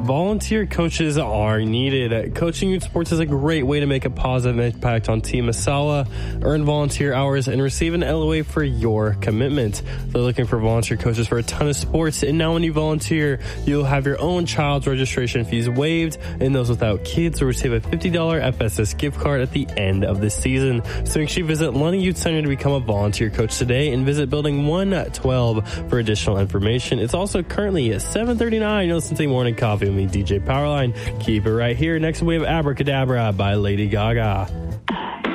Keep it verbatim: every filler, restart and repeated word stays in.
Volunteer coaches are needed. Coaching youth sports is a great way to make a positive impact on Team Masala, earn volunteer hours, and receive an L O A for your commitment. They're looking for volunteer coaches for a ton of sports, and now when you volunteer, you'll have your own child's registration fees waived, and those without kids will receive a fifty dollars F S S gift card at the end of the season. So make sure you visit Lundy Youth Center to become a volunteer coach today, and visit Building one twelve for additional information. It's also currently at seven thirty-nine. You're listening to Morning Coffee with me, D J Powerline. Keep it right here. Next, we have Abracadabra by Lady Gaga.